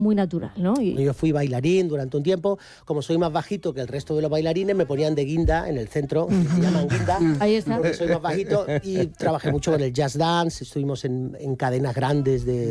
muy natural, ¿no? Yo fui bailarín durante un tiempo. Como soy más bajito que el resto de los bailarines, me ponían de guinda en el centro, se llaman guinda. Ahí está. Porque soy más bajito y trabajé mucho con el jazz dance, estuvimos en cadenas grandes de